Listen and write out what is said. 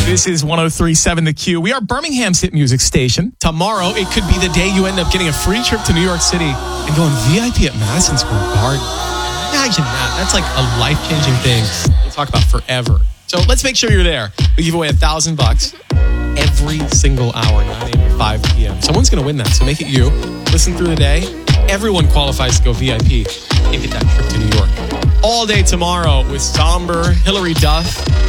This is 103.7 The Q. We are Birmingham's hit music station. Tomorrow, it could be the day you end up getting a free trip to New York City and going VIP at Madison Square Garden. Imagine that. That's like a life-changing thing we'll talk about forever. So let's make sure you're there. We give away $1,000 every single hour, 9 a.m. to 5 p.m. Someone's going to win that, so make it you. Listen through the day. Everyone qualifies to go VIP and get that trip to New York. All day tomorrow with somber Hillary Duff.